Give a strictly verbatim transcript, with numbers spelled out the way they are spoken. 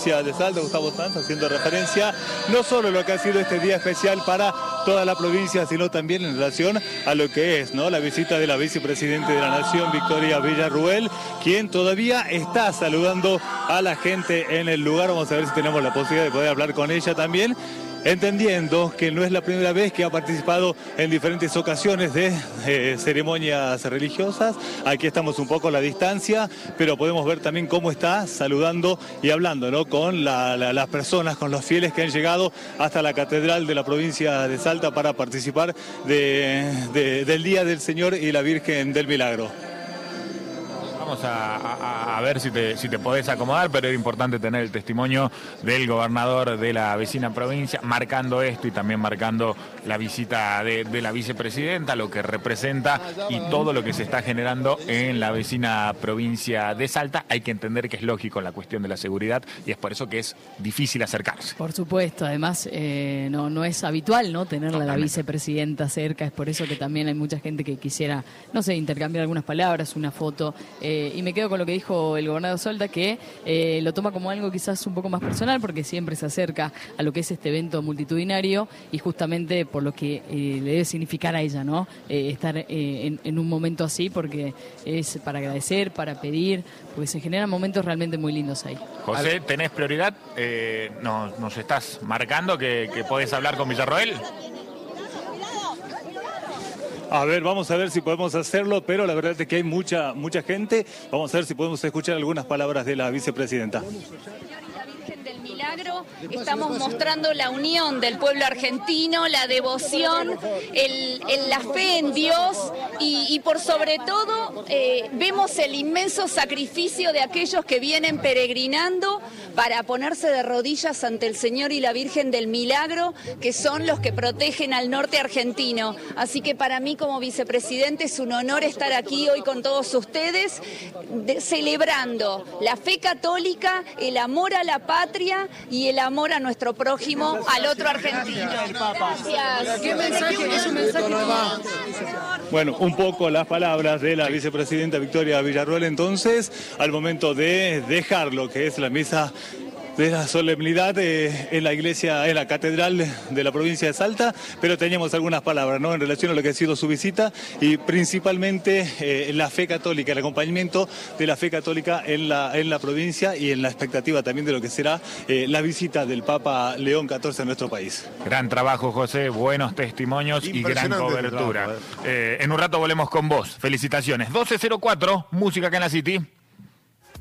provincia de Salta, Gustavo Sanz, haciendo referencia no solo a lo que ha sido este día especial para toda la provincia, sino también en relación a lo que es, ¿no?, la visita de la vicepresidenta de la Nación, Victoria Villarruel, quien todavía está saludando a la gente en el lugar. Vamos a ver si tenemos la posibilidad de poder hablar con ella también, entendiendo que no es la primera vez que ha participado en diferentes ocasiones de eh, ceremonias religiosas. Aquí estamos un poco a la distancia, pero podemos ver también cómo está saludando y hablando, ¿no?, con la, la, las personas, con los fieles que han llegado hasta la Catedral de la provincia de Salta para participar de, de, del Día del Señor y la Virgen del Milagro. Vamos a, a, a ver si te, si te podés acomodar, pero era importante tener el testimonio del gobernador de la vecina provincia, marcando esto y también marcando la visita de, de la vicepresidenta, lo que representa y todo lo que se está generando en la vecina provincia de Salta. Hay que entender que es lógico la cuestión de la seguridad y es por eso que es difícil acercarse. Por supuesto, además eh, no, no es habitual, ¿no?, tenerla a la vicepresidenta cerca, es por eso que también hay mucha gente que quisiera, no sé, intercambiar algunas palabras, una foto. Eh, y me quedo con lo que dijo el gobernador Salta, que eh, lo toma como algo quizás un poco más personal, porque siempre se acerca a lo que es este evento multitudinario y justamente por lo que eh, le debe significar a ella, ¿no?, eh, estar eh, en, en un momento así, porque es para agradecer, para pedir, porque se generan momentos realmente muy lindos ahí. José, ¿tenés prioridad? Eh, nos, nos estás marcando que, que podés hablar con Villarroel. A ver, vamos a ver si podemos hacerlo, pero la verdad es que hay mucha, mucha gente. Vamos a ver si podemos escuchar algunas palabras de la vicepresidenta. Milagro, estamos mostrando la unión del pueblo argentino, la devoción, el, el, la fe en Dios y, y por sobre todo eh, vemos el inmenso sacrificio de aquellos que vienen peregrinando para ponerse de rodillas ante el Señor y la Virgen del Milagro, que son los que protegen al norte argentino. Así que para mí como vicepresidente es un honor estar aquí hoy con todos ustedes, de, celebrando la fe católica, el amor a la patria y el amor a nuestro prójimo, al otro argentino. Gracias. ¿Qué mensaje? ¿Es un mensaje? Bueno, un poco las palabras de la vicepresidenta Victoria Villarruel entonces, al momento de dejar lo que es la misa de la solemnidad eh, en la iglesia, en la catedral de la provincia de Salta, pero teníamos algunas palabras, ¿no?, en relación a lo que ha sido su visita y principalmente eh, la fe católica, el acompañamiento de la fe católica en la, en la provincia y en la expectativa también de lo que será eh, la visita del Papa León catorce a nuestro país. Gran trabajo, José, buenos testimonios y gran cobertura. Eh, en un rato volvemos con vos. Felicitaciones. doce cero cuatro, música acá en la City.